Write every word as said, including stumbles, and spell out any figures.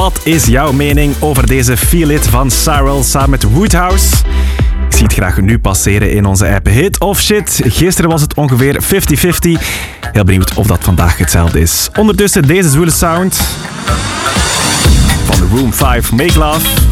Wat is jouw mening over deze Feel It van Cyril samen met Woodhouse? Ik zie het graag nu passeren in onze app Hit of Shit. Gisteren was het ongeveer vijftig vijftig. Heel benieuwd of dat vandaag hetzelfde is. Ondertussen deze zwoele sound van Room vijf, Make Love.